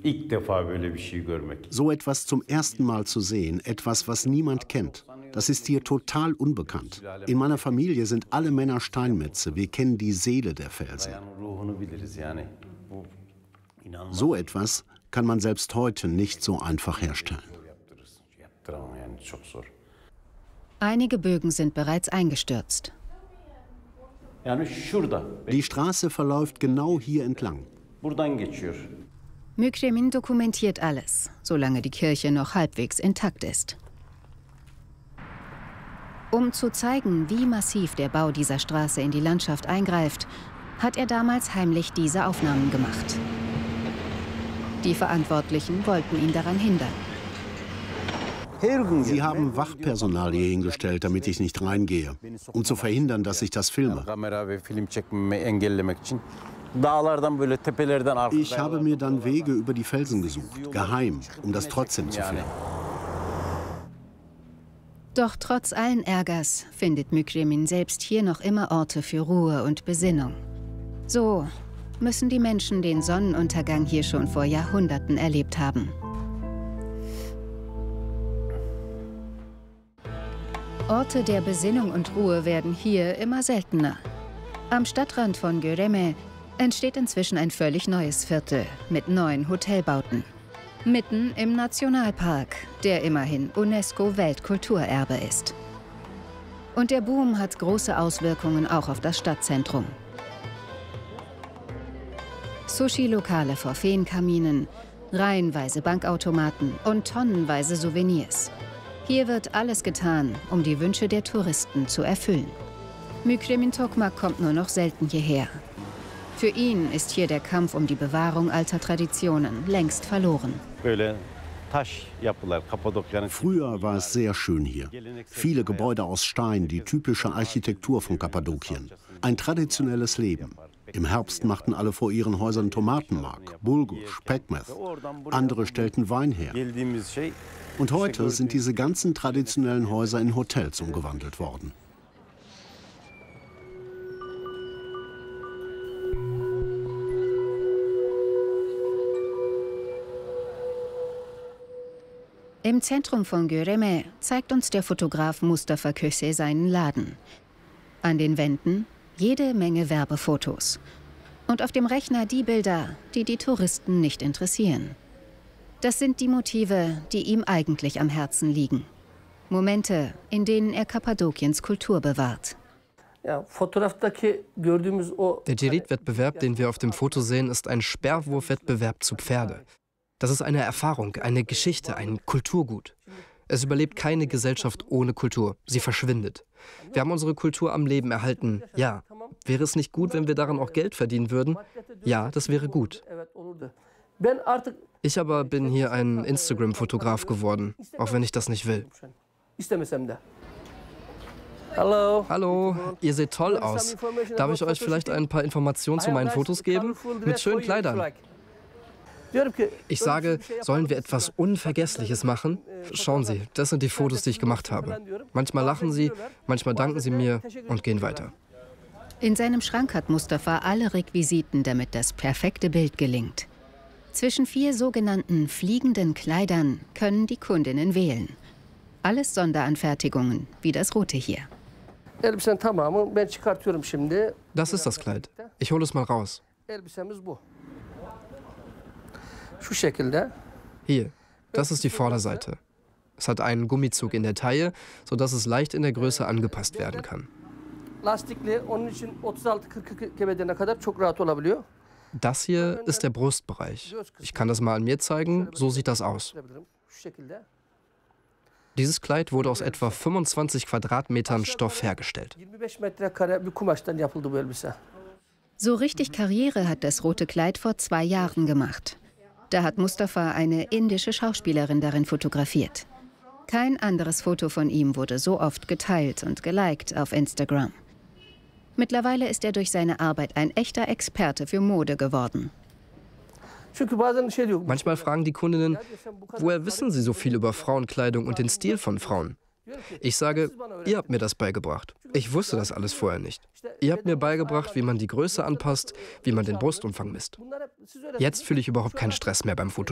So etwas zum ersten Mal zu sehen, etwas, was niemand kennt, das ist hier total unbekannt. In meiner Familie sind alle Männer Steinmetze, wir kennen die Seele der Felsen. So etwas kann man selbst heute nicht so einfach herstellen. Einige Bögen sind bereits eingestürzt. Die Straße verläuft genau hier entlang. Mükremin dokumentiert alles, solange die Kirche noch halbwegs intakt ist. Um zu zeigen, wie massiv der Bau dieser Straße in die Landschaft eingreift, hat er damals heimlich diese Aufnahmen gemacht. Die Verantwortlichen wollten ihn daran hindern. Sie haben Wachpersonal hier hingestellt, damit ich nicht reingehe, um zu verhindern, dass ich das filme. Ich habe mir dann Wege über die Felsen gesucht, geheim, um das trotzdem zu filmen. Doch trotz allen Ärgers findet Mükremin selbst hier noch immer Orte für Ruhe und Besinnung. So müssen die Menschen den Sonnenuntergang hier schon vor Jahrhunderten erlebt haben. Orte der Besinnung und Ruhe werden hier immer seltener. Am Stadtrand von Göreme entsteht inzwischen ein völlig neues Viertel mit neuen Hotelbauten. Mitten im Nationalpark, der immerhin UNESCO-Weltkulturerbe ist. Und der Boom hat große Auswirkungen auch auf das Stadtzentrum. Sushi-Lokale vor Feenkaminen, reihenweise Bankautomaten und tonnenweise Souvenirs. Hier wird alles getan, um die Wünsche der Touristen zu erfüllen. Mükremin Tokmak kommt nur noch selten hierher. Für ihn ist hier der Kampf um die Bewahrung alter Traditionen längst verloren. Früher war es sehr schön hier. Viele Gebäude aus Stein, die typische Architektur von Kappadokien. Ein traditionelles Leben. Im Herbst machten alle vor ihren Häusern Tomatenmark, Bulgusch, Pekmez. Andere stellten Wein her. Und heute sind diese ganzen traditionellen Häuser in Hotels umgewandelt worden. Im Zentrum von Göreme zeigt uns der Fotograf Mustafa Köse seinen Laden. An den Wänden jede Menge Werbefotos. Und auf dem Rechner die Bilder, die die Touristen nicht interessieren. Das sind die Motive, die ihm eigentlich am Herzen liegen. Momente, in denen er Kappadokiens Kultur bewahrt. Der Djerit-Wettbewerb, den wir auf dem Foto sehen, ist ein Sperrwurfwettbewerb zu Pferde. Das ist eine Erfahrung, eine Geschichte, ein Kulturgut. Es überlebt keine Gesellschaft ohne Kultur. Sie verschwindet. Wir haben unsere Kultur am Leben erhalten. Ja. Wäre es nicht gut, wenn wir daran auch Geld verdienen würden? Ja, das wäre gut. Ich aber bin hier ein Instagram-Fotograf geworden, auch wenn ich das nicht will. Hallo, ihr seht toll aus. Darf ich euch vielleicht ein paar Informationen zu meinen Fotos geben? Mit schönen Kleidern. Ich sage, sollen wir etwas Unvergessliches machen? Schauen Sie, das sind die Fotos, die ich gemacht habe. Manchmal lachen sie, manchmal danken sie mir und gehen weiter. In seinem Schrank hat Mustafa alle Requisiten, damit das perfekte Bild gelingt. Zwischen 4 sogenannten fliegenden Kleidern können die Kundinnen wählen. Alles Sonderanfertigungen, wie das rote hier. Das ist das Kleid. Ich hole es mal raus. Hier, das ist die Vorderseite. Es hat einen Gummizug in der Taille, sodass es leicht in der Größe angepasst werden kann. Das hier ist der Brustbereich. Ich kann das mal an mir zeigen, so sieht das aus. Dieses Kleid wurde aus etwa 25 Quadratmetern Stoff hergestellt. So richtig Karriere hat das rote Kleid vor 2 Jahren gemacht. Da hat Mustafa eine indische Schauspielerin darin fotografiert. Kein anderes Foto von ihm wurde so oft geteilt und geliked auf Instagram. Mittlerweile ist er durch seine Arbeit ein echter Experte für Mode geworden. Manchmal fragen die Kundinnen, woher wissen Sie so viel über Frauenkleidung und den Stil von Frauen? Ich sage, ihr habt mir das beigebracht. Ich wusste das alles vorher nicht. Ihr habt mir beigebracht, wie man die Größe anpasst, wie man den Brustumfang misst. Jetzt fühle ich überhaupt keinen Stress mehr beim Fotografieren.